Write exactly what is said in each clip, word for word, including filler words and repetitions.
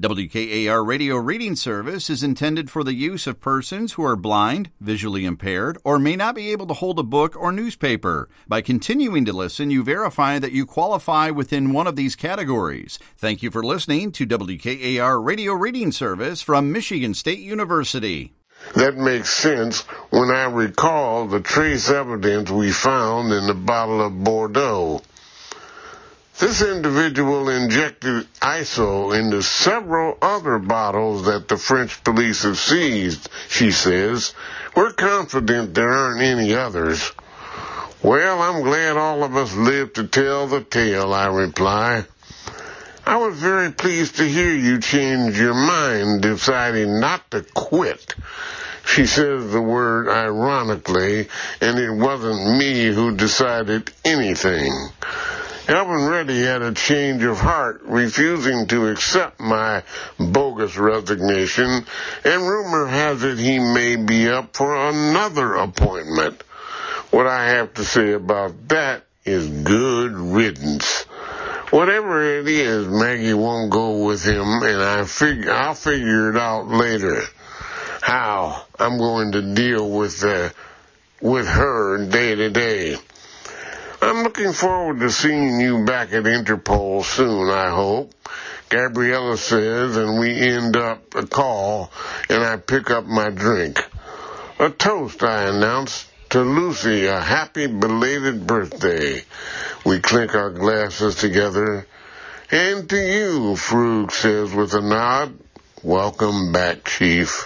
W K A R Radio Reading Service is intended for the use of persons who are blind, visually impaired, or may not be able to hold a book or newspaper. By continuing to listen, you verify that you qualify within one of these categories. Thank you for listening to W K A R Radio Reading Service from Michigan State University. That makes sense when I recall the trace evidence we found in the bottle of Bordeaux. This individual injected I S O into several other bottles that the French police have seized, she says. We're confident there aren't any others. Well, I'm glad all of us live to tell the tale, I reply. I was very pleased to hear you change your mind, deciding not to quit. She says the word ironically, and it wasn't me who decided anything. Alvin Reddy had a change of heart, refusing to accept my bogus resignation, and rumor has it he may be up for another appointment. What I have to say about that is good riddance. Whatever it is, Maggie won't go with him, and I figure I'll figure it out later. How I'm going to deal with uh, with her day to day. I'm looking forward to seeing you back at Interpol soon, I hope. Gabriella says, and we end up a call, and I pick up my drink. A toast, I announce, to Lucy, a happy belated birthday. We clink our glasses together. And to you, Frug says with a nod, welcome back, Chief.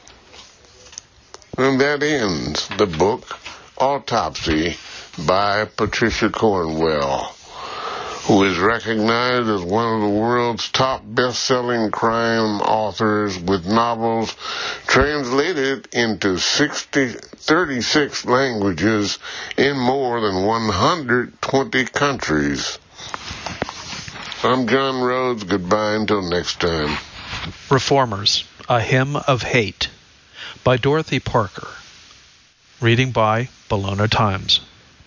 And that ends the book, Autopsy, by Patricia Cornwell, who is recognized as one of the world's top best-selling crime authors with novels translated into sixty, thirty-six languages in more than one hundred twenty countries. I'm John Rhodes. Goodbye until next time. Reformers, A Hymn of Hate by Dorothy Parker. Reading by Bologna Times.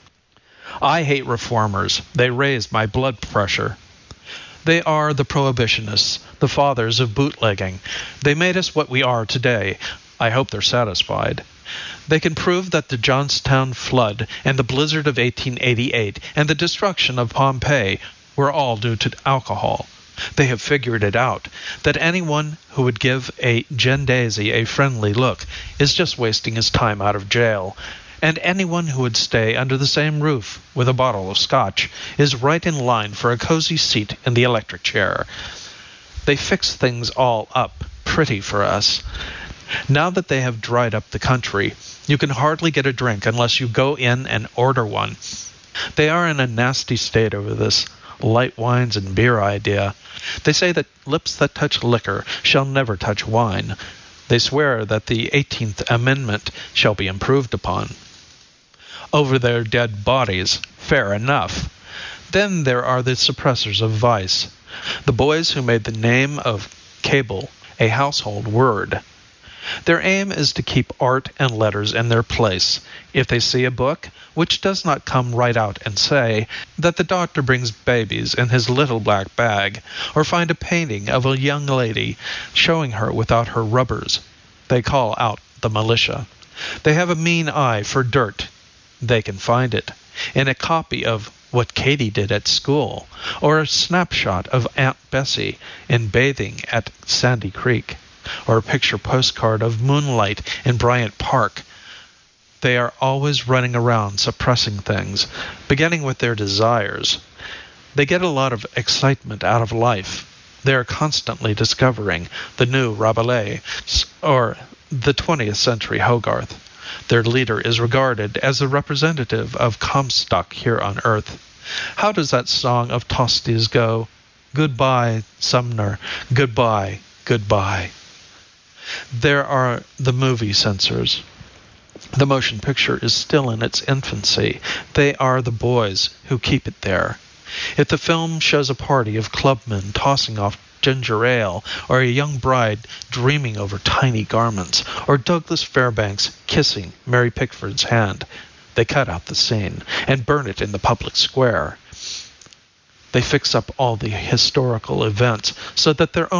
I hate reformers. They raise my blood pressure. They are the prohibitionists, the fathers of bootlegging. They made us what we are today. I hope they're satisfied. They can prove that the Johnstown flood and the blizzard of eighteen eighty-eight and the destruction of Pompeii were all due to alcohol. They have figured it out, that anyone who would give a Gendaisy a friendly look is just wasting his time out of jail. And anyone who would stay under the same roof with a bottle of scotch is right in line for a cozy seat in the electric chair. They fix things all up pretty for us. Now that they have dried up the country, you can hardly get a drink unless you go in and order one. They are in a nasty state over this light wines and beer idea. They say that lips that touch liquor shall never touch wine. They swear that the eighteenth Amendment shall be improved upon. Over their dead bodies, fair enough. Then there are the suppressors of vice, the boys who made the name of cable a household word. Their aim is to keep art and letters in their place. If they see a book, which does not come right out and say that the doctor brings babies in his little black bag, or find a painting of a young lady showing her without her rubbers, they call out the militia. They have a mean eye for dirt. They can find it in a copy of What Katie Did at School, or a snapshot of Aunt Bessie in bathing at Sandy Creek, or a picture postcard of moonlight in Bryant Park. They are always running around suppressing things, beginning with their desires. They get a lot of excitement out of life. They are constantly discovering the new Rabelais or the twentieth century Hogarth. Their leader is regarded as the representative of Comstock here on earth. How does that song of Tosti's go? Goodbye, Sumner. Goodbye, goodbye. There are the movie censors. The motion picture is still in its infancy. They are the boys who keep it there. If the film shows a party of clubmen tossing off ginger ale, or a young bride dreaming over tiny garments, or Douglas Fairbanks kissing Mary Pickford's hand, they cut out the scene and burn it in the public square. They fix up all the historical events so that their own